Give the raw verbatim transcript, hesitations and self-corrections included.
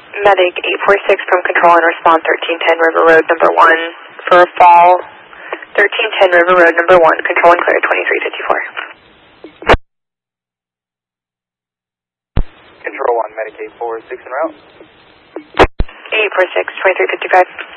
Medic eight four six from Control and Response thirteen ten River Road number one for fall thirteen ten River Road number one, Control and Clear twenty-three fifty-four. Control one, Medic eight four six en route. eight four six, twenty-three fifty-five.